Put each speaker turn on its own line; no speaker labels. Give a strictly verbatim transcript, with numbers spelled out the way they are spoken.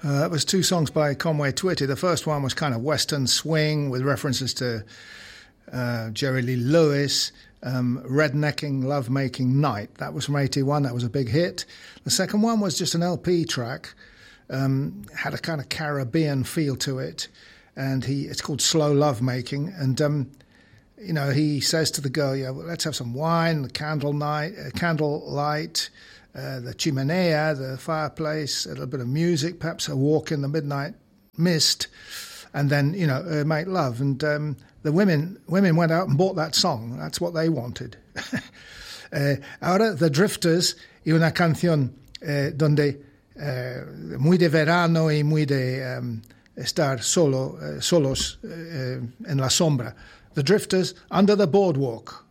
Uh, it was two songs by Conway Twitty. The first one was kind of Western swing with references to uh, Jerry Lee Lewis, um, Rednecking Lovemaking Night. That was from eighty-one. That was a big hit. The second one was just an L P track. Um, had a kind of Caribbean feel to it. And he it's called Slow Lovemaking. And, um, you know, he says to the girl, yeah, well, let's have some wine, the candle night, uh, candle light, Uh, the chimenea, the fireplace, a little bit of music, perhaps a walk in the midnight mist, and then, you know, uh, make love. And um, the women women went out and bought that song. That's what they wanted. uh, ahora, The Drifters, y una canción eh, donde eh, muy de verano y muy de um, estar solo, eh, solos eh, en la sombra. The Drifters, Under the Boardwalk.